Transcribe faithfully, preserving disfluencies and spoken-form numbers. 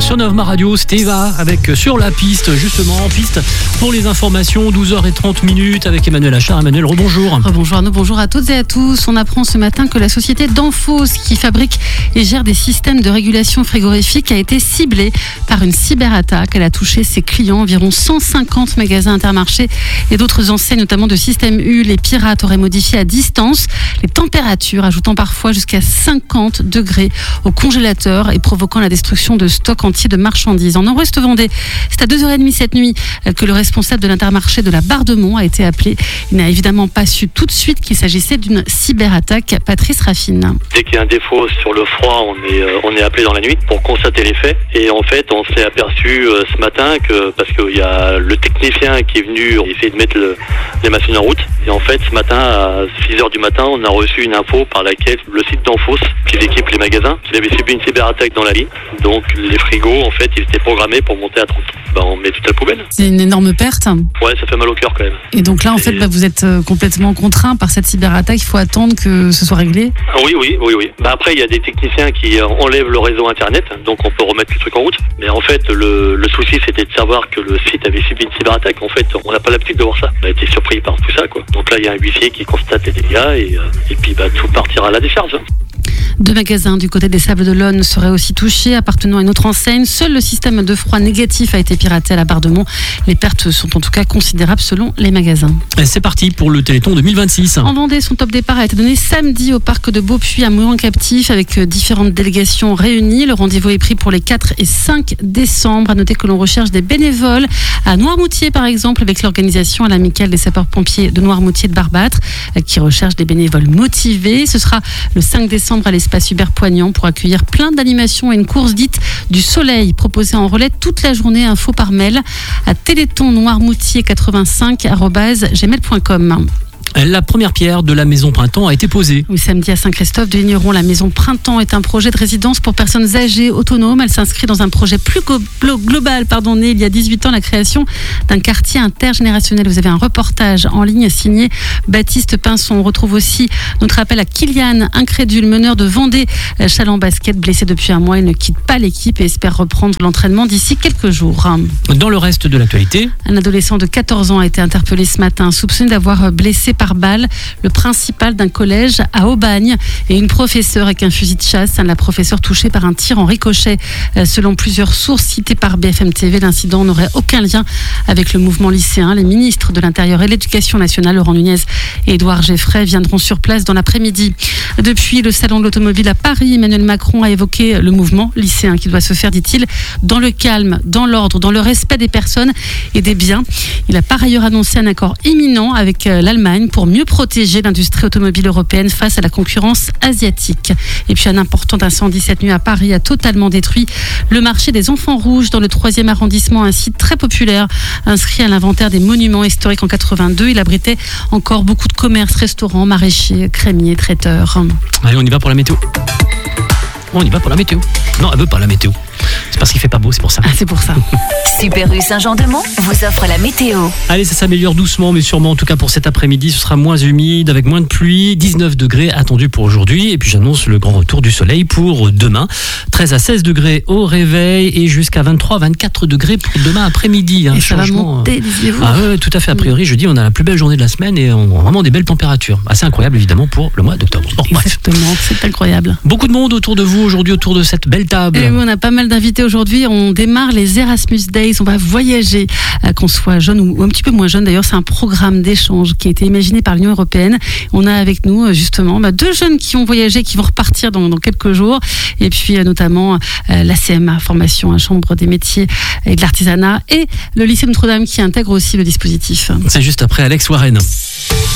sur Neuf Radio, c'était Eva avec Sur la piste, justement, piste pour les informations, douze heures trente avec Emmanuel Achard. Emmanuel, rebonjour. Rebonjour Arnaud, bonjour à toutes et à tous. On apprend ce matin que la société Danfoss, qui fabrique et gère des systèmes de régulation frigorifique, a été ciblée par une cyberattaque. Elle a touché ses clients, environ cent cinquante magasins Intermarché et d'autres enseignes, notamment de Système U. Les pirates auraient modifié à distance les températures, ajoutant parfois jusqu'à cinquante degrés au congélateur et provoquant la destruction de stocks entiers de marchandises. En Nord-Ouest Vendée, c'est à deux heures trente cette nuit que le responsable de l'Intermarché de la Barre-de-Mont a été appelé. Il n'a évidemment pas su tout de suite qu'il s'agissait d'une cyberattaque. Patrice Raffine. Dès qu'il y a un défaut sur le froid, on est, euh, on est appelé dans la nuit pour constater les faits. Et en fait, on s'est aperçu euh, ce matin que, parce qu'il y a le technicien qui est venu essayer de mettre le, les machines en route. Et en fait, ce matin, à six heures du matin, on a reçu une info par laquelle le site Danfoss, qui équipe les magasins, qu'il avait subi une cyberattaque dans la ligne. Donc les frigos, en fait, ils étaient programmés pour monter à trente. Ben, on met tout à la poubelle. C'est une énorme perte. Ouais, ça fait mal au cœur quand même. Et donc là, en Et... fait, bah, vous êtes complètement contraint par cette cyberattaque. Il faut attendre que ce soit réglé. Ah, oui, oui, oui, oui. Bah, après, il y a des techniciens qui enlèvent le réseau Internet, donc on peut remettre le truc en route. Mais en fait, le, le souci, c'était de savoir que le site avait subi une cyberattaque. En fait, on n'a pas l'habitude de voir ça. On a été surpris par tout ça, quoi. Donc là, il y a un huissier qui constate les dégâts et, euh, et puis bah, tout partira à la décharge. Deux magasins du côté des Sables d'Olonne seraient aussi touchés, appartenant à une autre enseigne. Seul le système de froid négatif a été piraté à la Barre-de-Mont. Les pertes sont en tout cas considérables selon les magasins. Et c'est parti pour le Téléthon deux mille vingt-six. En Vendée, son top départ a été donné samedi au parc de Beaupuy à Mouillon-Captif avec différentes délégations réunies. Le rendez-vous est pris pour les quatre et cinq décembre. À noter que l'on recherche des bénévoles à Noirmoutier par exemple, avec l'organisation à l'amicale des sapeurs-pompiers de Noirmoutier de Barbâtre qui recherche des bénévoles motivés. Ce sera le cinq décembre à l'espace Hubert Poignant pour accueillir plein d'animations et une course dite du soleil proposée en relais toute la journée. Info par mail à téléthon noirmoutier quatre-vingt-cinq arobase gmail point com. La première pierre de la maison Printemps a été posée. Oui, samedi à Saint-Christophe de Ligneron, la maison Printemps est un projet de résidence pour personnes âgées, autonomes. Elle s'inscrit dans un projet plus global, pardon, né il y a dix-huit ans, la création d'un quartier intergénérationnel. Vous avez un reportage en ligne signé Baptiste Pinson. On retrouve aussi notre appel à Kylian, incrédule, meneur de Vendée Chaland Basket, blessé depuis un mois. Il ne quitte pas l'équipe et espère reprendre l'entraînement d'ici quelques jours. Dans le reste de l'actualité, un adolescent de quatorze ans a été interpellé ce matin, soupçonné d'avoir blessé par balle le principal d'un collège à Aubagne et une professeure avec un fusil de chasse. La professeure touchée par un tir en ricochet. Selon plusieurs sources citées par B F M T V, l'incident n'aurait aucun lien avec le mouvement lycéen. Les ministres de l'Intérieur et de l'Éducation nationale, Laurent Nunez et Édouard Geffray, viendront sur place dans l'après-midi. Depuis le salon de l'automobile à Paris, Emmanuel Macron a évoqué le mouvement lycéen qui doit se faire, dit-il, dans le calme, dans l'ordre, dans le respect des personnes et des biens. Il a par ailleurs annoncé un accord imminent avec l'Allemagne pour mieux protéger l'industrie automobile européenne face à la concurrence asiatique. Et puis un important incendie cette nuit à Paris a totalement détruit le marché des Enfants Rouges dans le troisième arrondissement, un site très populaire inscrit à l'inventaire des monuments historiques en quatre-vingt-deux. Il abritait encore beaucoup de commerces, restaurants, maraîchers, crémiers, traiteurs. Allez, on y va pour la météo. On y va pour la météo. Non, elle veut pas la météo. C'est parce qu'il fait pas beau, c'est pour ça. Ah, c'est pour ça. Super U Saint-Jean-de-Mont vous offre la météo. Allez, ça s'améliore doucement, mais sûrement. En tout cas, pour cet après-midi, ce sera moins humide, avec moins de pluie. dix-neuf degrés attendus pour aujourd'hui. Et puis, j'annonce le grand retour du soleil pour demain. treize à seize degrés au réveil et jusqu'à vingt-trois à vingt-quatre degrés pour demain après-midi. Hein, et ça va monter, disiez-vous. Ah ouais, tout à fait. A priori, jeudi, on a la plus belle journée de la semaine et on a vraiment des belles températures. Assez incroyable, évidemment, pour le mois d'octobre. Bon, exactement, c'est incroyable. Beaucoup de monde autour de vous aujourd'hui, autour de cette belle table. Et oui, on a pas mal d'invités aujourd'hui. On démarre les Erasmus Days. On va voyager, euh, qu'on soit jeune ou, ou un petit peu moins jeune. D'ailleurs, c'est un programme d'échange qui a été imaginé par l'Union européenne. On a avec nous euh, justement bah, deux jeunes qui ont voyagé, qui vont repartir dans, dans quelques jours. Et puis euh, notamment euh, l'A C M A, formation à Chambre des métiers et de l'artisanat, et le lycée Notre-Dame qui intègre aussi le dispositif. C'est juste après Alex Warren.